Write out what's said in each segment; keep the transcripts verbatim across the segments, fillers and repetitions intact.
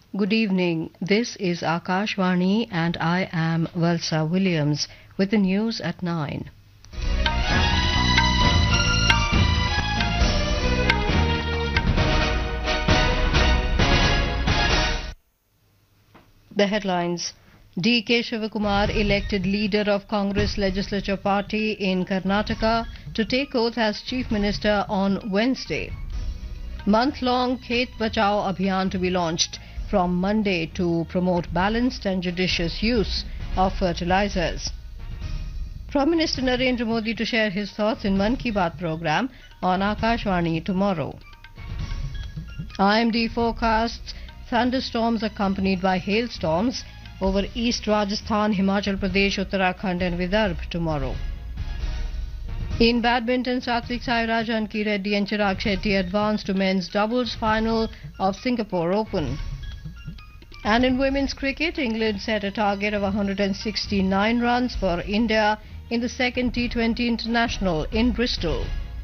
Good evening. This is Akashvani and I am Valsa Williams with the news at nine. The headlines. D K Shivakumar elected leader of Congress Legislature Party in Karnataka to take oath as Chief Minister on Wednesday. Month-long Khet Bachao Abhiyan to be launched from Monday to promote balanced and judicious use of fertilizers. Prime Minister Narendra Modi to share his thoughts in Mann Ki Baat program on Akashvani tomorrow. I M D forecasts thunderstorms accompanied by hailstorms over East Rajasthan, Himachal Pradesh, Uttarakhand and Vidarbha tomorrow. In badminton, Satvik Sairaj, Anki Reddy and Chirag Shetty advanced to men's doubles final of Singapore Open. And in women's cricket, England set a target of one hundred sixty-nine runs for India in the second T twenty International in Bristol.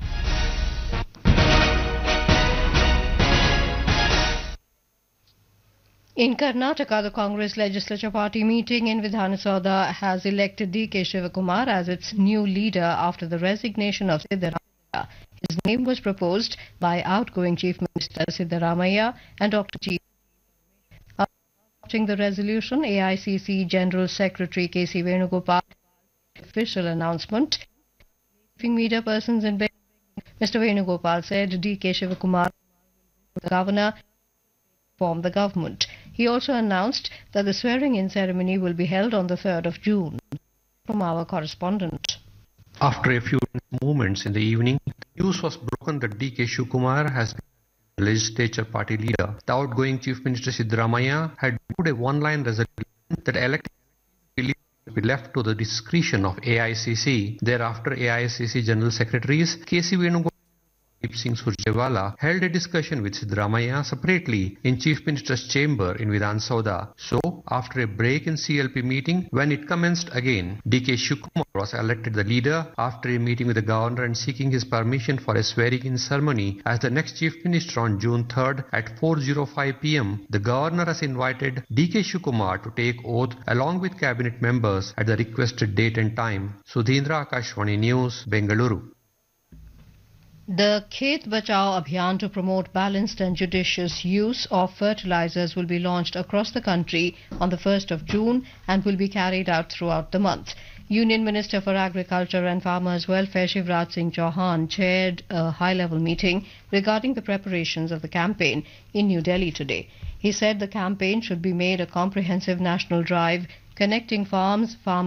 In Karnataka, the Congress Legislature Party meeting in Vidhana Soudha has elected D K Shivakumar as its new leader after the resignation of Siddaramaiah. His name was proposed by outgoing Chief Minister Siddaramaiah and Doctor G. Adopting the resolution, A I C C General Secretary K C Venugopal official announcement. Briefing media persons in Bengaluru, Mister Venugopal said D K Shivakumar, the governor, form the government. He also announced that the swearing-in ceremony will be held on the third of June. From our correspondent. After a few moments in the evening, the news was broken that D K Shivakumar has been the legislature party leader. The outgoing Chief Minister Siddaramaiah had put a one-line resolution that elected will be left to the discretion of A I C C. Thereafter, A I C C General Secretaries K C Venugopal Singh Surjewala held a discussion with Siddaramaiah separately in Chief Minister's chamber in Vidhan Soudha. So, after a break in C L P meeting, when it commenced again, D K Shivakumar was elected the leader after a meeting with the governor and seeking his permission for a swearing-in ceremony as the next Chief Minister on June third at four oh five p m The governor has invited D K Shivakumar to take oath along with cabinet members at the requested date and time. Sudhindra, Akashvani News, Bengaluru. The Khet Bachao Abhiyan to promote balanced and judicious use of fertilizers will be launched across the country on the first of June and will be carried out throughout the month. Union Minister for Agriculture and Farmers Welfare Shivraj Singh Chauhan chaired a high-level meeting regarding the preparations of the campaign in New Delhi today. He said the campaign should be made a comprehensive national drive connecting farms, farmers,